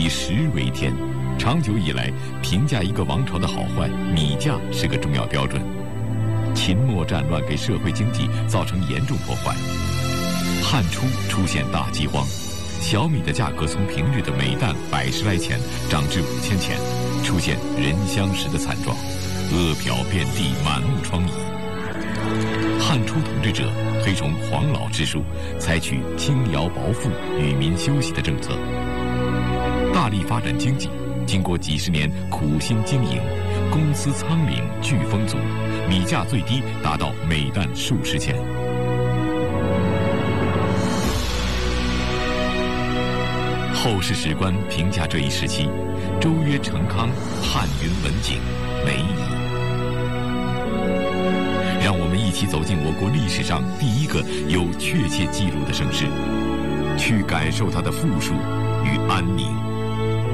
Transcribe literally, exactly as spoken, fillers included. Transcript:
食为天。长久以来，评价一个王朝的好坏，米价是个重要标准。秦末战乱给社会经济造成严重破坏，汉初出现大饥荒，小米的价格从平日的每担百十来钱涨至五千钱，出现人相食的惨状，饿殍遍地，满目疮痍。汉初统治者推崇黄老之术，采取轻徭薄赋、与民休息的政策，大力发展经济。经过几十年苦心经营，公司仓廪具丰足，米价最低达到每担数十钱。后世史官评价这一时期，周曰成康，汉云文景，美矣。让我们一起走进我国历史上第一个有确切记录的盛世，去感受它的富庶与安宁。